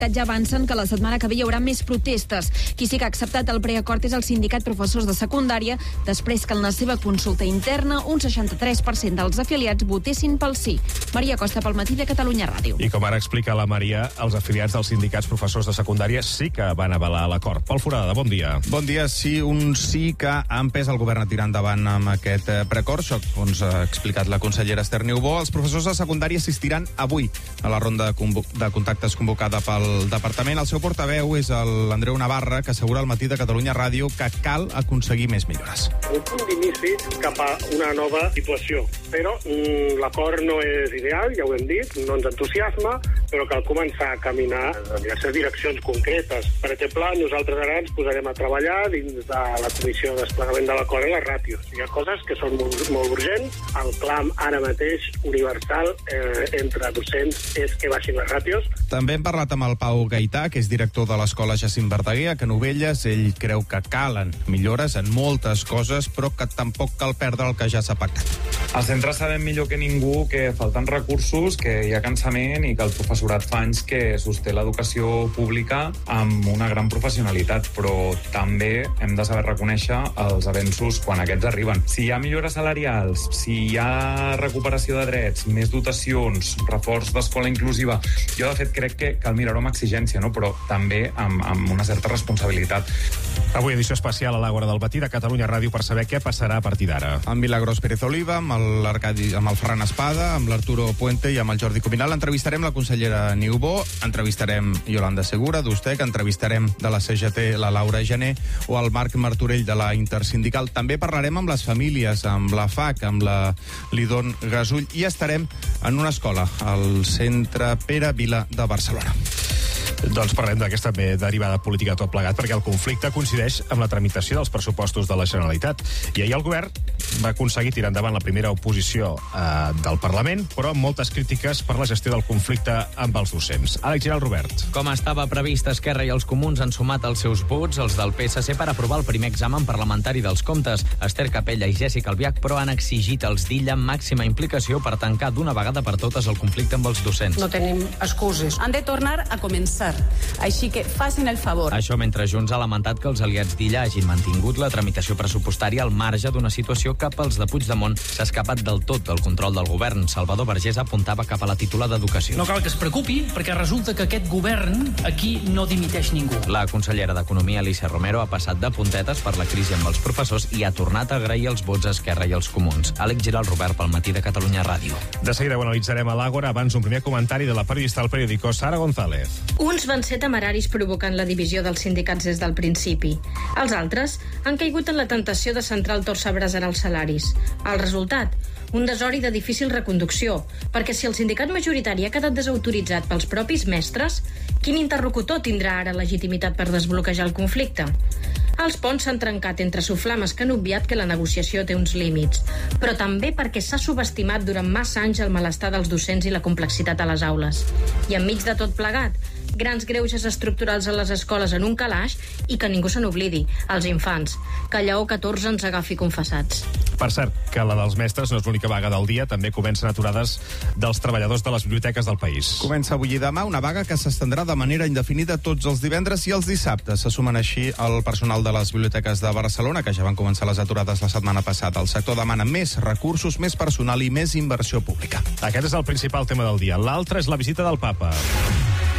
Ja avancen que la setmana que ve hi haurà més protestes. Qui sí que ha acceptat el preacord és el sindicat professors de secundària, després que en la seva consulta interna un 63% dels afiliats votessin pel sí. Maria Costa, pel Matí de Catalunya Ràdio. I com ara explica la Maria, els afiliats dels sindicats professors de secundària sí que van avalar l'acord. Pol Forada, bon dia. Bon dia. Sí, un sí que ha empès el govern a tirar endavant amb aquest preacord. Això ens ha explicat la consellera Esther Niubó. Els professors de secundària assistiran avui a la ronda de contactes convocada pel departament. El seu portaveu és l'Andreu Navarra, que assegura al Matí de Catalunya Ràdio que cal aconseguir més millores. Un punt d'inici cap a una nova situació, però l'acord no és ideal, ja ho hem dit, no ens entusiasma, però cal començar a caminar en diverses direccions concretes. Per exemple, nosaltres ara ens posarem a treballar dins de la Comissió de Desplegament de l'acord a les ràtios. Hi ha coses que són molt urgents. El clam ara mateix universal entre docents és que baixin les ràtios. També hem parlat amb el Pau Gaità, que és director de l'Escola Jacint Verdaguer a Canovelles. Ell creu que calen millores en moltes coses, però que tampoc cal perdre el que ja s'ha pactat. Els centres sabem millor que ningú que falten recursos, que hi ha cansament i que el professorat fa anys que sosté l'educació pública amb una gran professionalitat, però també hem de saber reconèixer els avenços quan aquests arriben. Si hi ha millores salarials, si hi ha recuperació de drets, més dotacions, reforç d'escola inclusiva, jo de fet crec que cal mirar-ho amb exigència, no? Però també amb una certa responsabilitat. Avui edició especial a l'Àgora del Matí de Catalunya Ràdio per saber què passarà a partir d'ara. Amb Milagros Pérez Oliva, amb el Ferran Espada, amb l'Arturo Puente i amb el Jordi Cuminal. Entrevistarem la consellera Niubó, entrevistarem Yolanda Segura, d'Ustec, entrevistarem de la CGT la Laura Gené o el Marc Martorell de la Intersindical. També parlarem amb les famílies, amb la FAC, amb la Lidon Gasull, i estarem en una escola, al Centre Pere Vila de Barcelona. Doncs parlem d'aquesta derivada política tot plegat, perquè el conflicte coincideix amb la tramitació dels pressupostos de la Generalitat. I ahir el govern va aconseguir tirar endavant la primera oposició del Parlament, però amb moltes crítiques per la gestió del conflicte amb els docents. Àlex Giral, Robert. Com estava previst, Esquerra i els Comuns han sumat els seus vots, els del PSC, per aprovar el primer examen parlamentari dels comptes. Esther Capella i Jèssica Albiach, però, han exigit als d'Illa màxima implicació per tancar d'una vegada per totes el conflicte amb els docents. No tenim excuses. Han de tornar a començar. Així que facin el favor. Això mentre Junts ha lamentat que els aliats d'Illa hagin mantingut la tramitació pressupostària al marge d'una situació que pels de Puigdemont s'ha escapat del tot del control del govern. Salvador Vergés apuntava cap a la titular d'Educació. No cal que es preocupi, perquè resulta que aquest govern aquí no dimiteix ningú. La consellera d'Economia, Alicia Romero, ha passat de puntetes per la crisi amb els professors i ha tornat a agrair els vots a Esquerra i els Comuns. Àlex Giral, Robert, pel Matí de Catalunya Ràdio. De seguida ho analitzarem a l'Àgora. Abans, un primer comentari de la periodista del periòdico, Sara González. Uns van ser temeraris provocant la divisió dels sindicats des del principi. Els altres han caigut en la tentació de centrar el torcebraç en els salaris. El resultat? Un desori de difícil reconducció, perquè si el sindicat majoritari ha quedat desautoritzat pels propis mestres, quin interlocutor tindrà ara legitimitat per desbloquejar el conflicte? Els ponts s'han trencat entre soflames que han obviat que la negociació té uns límits, però també perquè s'ha subestimat durant massa anys el malestar dels docents i la complexitat a les aules. I enmig de tot plegat, grans greuges estructurals a les escoles en un calaix i que ningú se n'oblidi, els infants, que Lleó XIV ens agafi confessats. Per cert, que la dels mestres no és l'única vaga del dia, també comencen aturades dels treballadors de les biblioteques del país. Comença avui i demà una vaga que s'estendrà de manera indefinida tots els divendres i els dissabtes. Se sumen així el personal de les biblioteques de Barcelona, que ja van començar les aturades la setmana passada. El sector demana més recursos, més personal i més inversió pública. Aquest és el principal tema del dia. L'altre és la visita del Papa.